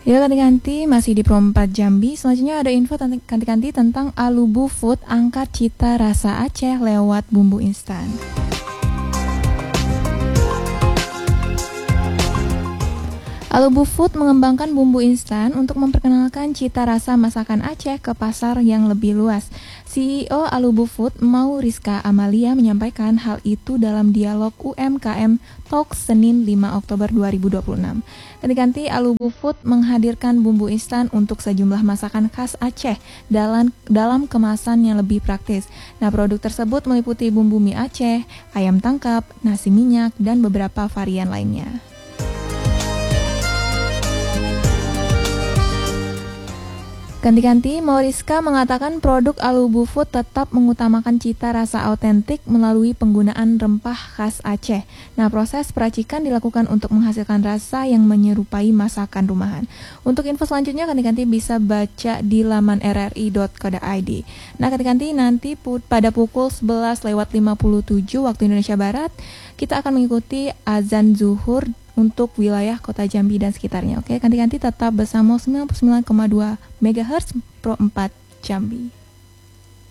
Ya, ganti-ganti masih di Pro 4 Jambi. Selanjutnya ada info ganti-ganti tentang Alubu Food angkat cita rasa Aceh lewat bumbu instan. Alubu Food mengembangkan bumbu instan untuk memperkenalkan cita rasa masakan Aceh ke pasar yang lebih luas. CEO Alubu Food, Mauriska Amalia, menyampaikan hal itu dalam dialog UMKM Talks Senin 5 Oktober 2026. Ganti-ganti Alubu Food menghadirkan bumbu instan untuk sejumlah masakan khas Aceh dalam kemasan yang lebih praktis. Nah, produk tersebut meliputi bumbu mie Aceh, ayam tangkap, nasi minyak, dan beberapa varian lainnya. Ganti-ganti, Mauriska mengatakan produk Alubu Food tetap mengutamakan cita rasa autentik melalui penggunaan rempah khas Aceh. Nah, proses peracikan dilakukan untuk menghasilkan rasa yang menyerupai masakan rumahan. Untuk info selanjutnya, ganti-ganti bisa baca di laman rri.co.id. Nah, ganti-ganti nanti pada pukul 11:57 waktu Indonesia Barat, kita akan mengikuti azan zuhur untuk wilayah kota Jambi dan sekitarnya. Oke, ganti-ganti tetap bersama 99,2 MHz Pro 4 Jambi.